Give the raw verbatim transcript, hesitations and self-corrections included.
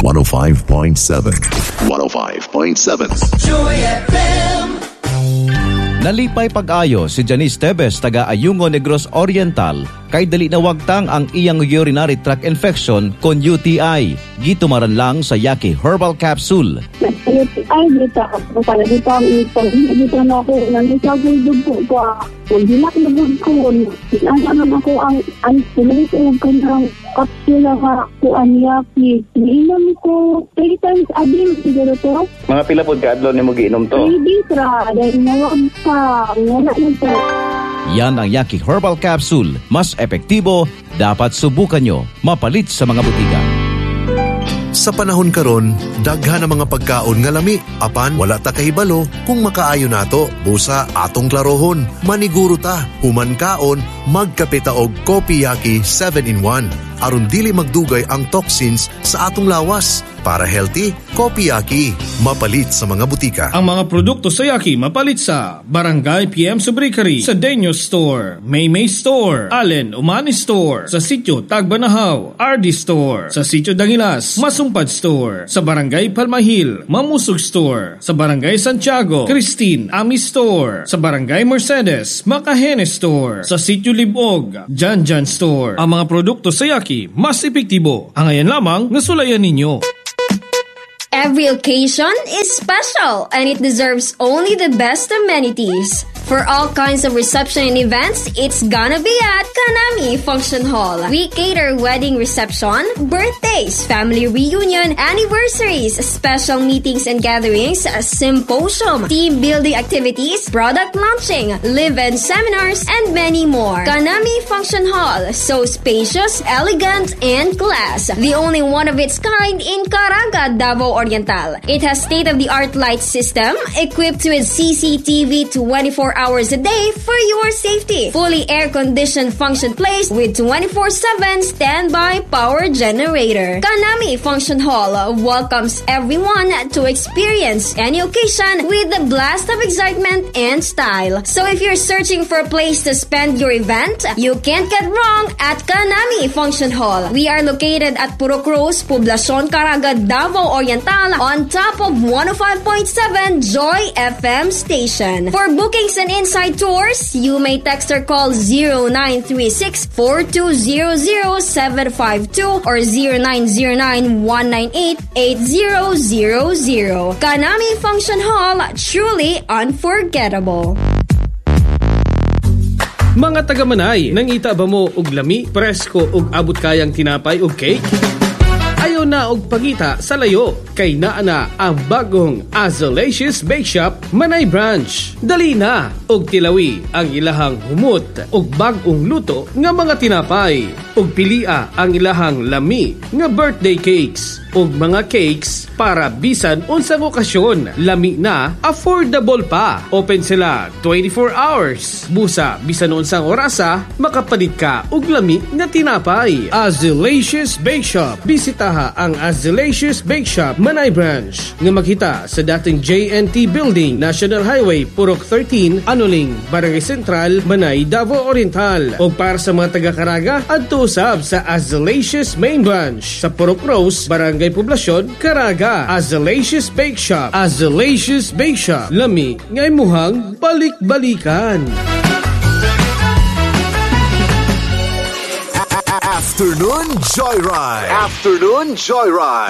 one oh five point seven. one oh five point seven. Joy F M. Nalipay pag-ayo si Janice Tebes taga Ayungo Negros Oriental kay dali na wagtang ang iyang urinary tract infection kon U T I. Gitumaran lang sa Yaki Herbal Capsule. U T I dito ako pala dito ang ipon. Dito na ako nanisagay dugo ko. Hindi na ako ko. Sinasama ako ang ang sinulit ko ng kapsula nga ko ang Yaki. Ininom ko three times a day siguro to. Mga pila po ka adlaw ni mo giinom to? three days ra. Dahil nawag pa. Wala na to. Yan ang Yaki Herbal Capsule. Mas epektibo, dapat subukan nyo. Mapalit sa mga butika. Sa panahon karon, daghan ang mga pagkaon nga lami. Apan wala ta kahibalo kung makaayo nato. Busa atong klarohon, maniguro ta. Human kaon, magkape ta og Kopi Yaki seven in one. Aron dili magdugay ang toxins sa atong lawas. Para healthy, Kopi Yaki. Mapalit sa mga butika. Ang mga produkto sa Yaki mapalit sa Barangay P M Subricary, sa Denyo Store, Maymay Store, Allen Umani Store, sa Sitio Tagbanahaw, R D Store, sa Sitio Dangilas, Masumpad Store, sa Barangay Palmahil, Mamusog Store, sa Barangay Santiago, Christine Ami Store, sa Barangay Mercedes, Makahene Store, sa Sitio Libog, Janjan Store. Ang mga produkto sa Yaki mas epektibo. Ang ayan lamang nasulayan ninyo. Every occasion is special and it deserves only the best amenities. For all kinds of reception and events, it's gonna be at Kanami Function Hall. We cater wedding reception, birthdays, family reunion, anniversaries, special meetings and gatherings, symposium, team building activities, product launching, live-in seminars, and many more. Kanami Function Hall, so spacious, elegant, and class. The only one of its kind in Caraga, Davao Oriental. It has state-of-the-art light system equipped with C C T V twenty-four hours a day for your safety. Fully air-conditioned function place with twenty-four seven standby power generator. Kanami Function Hall welcomes everyone to experience any occasion with a blast of excitement and style. So if you're searching for a place to spend your event, you can't get wrong at Kanami Function Hall. We are located at Puro Cruz, Poblacion Caraga, Davao Oriental, on top of one oh five point seven Joy F M station. For bookings and inside tours, you may text or call zero nine three six, four two zero zero, seven five two or zero nine zero nine, one nine eight, eight zero zero zero. Kanami Function Hall, truly unforgettable. Mga taga-Manay, nangita ba mo og lami, presko ug abot kayang tinapay ug cake? Ayaw na og pangita sa layo kay naa na ang bagong Azalicious Bake Shop Manay Branch. Dali na og tilawi ang ilahang humot og bagong luto nga mga tinapay og pilia ang ilahang lami nga birthday cakes og mga cakes para bisan unsang okasyon. Lami na, affordable pa. Open sila twenty-four hours. Busa bisan unsang orasa makapalit ka og lami nga tinapay. Azalicious Bake Shop. Bisitaha ang Azalicious Bake Shop Manay Branch nga makita sa dating J N T Building, National Highway, Purok thirteen, Anuling, Barangay Central, Manay, Davao Oriental. O para sa mga taga-Caraga, adto usab sa Azalicious Main Branch sa Purok Rose, Barangay Poblacion, Caraga. Azalicious Bake Shop. Azalicious Bake Shop. Lami nga imuhang balik-balikan. Afternoon Joyride. Afternoon Joyride.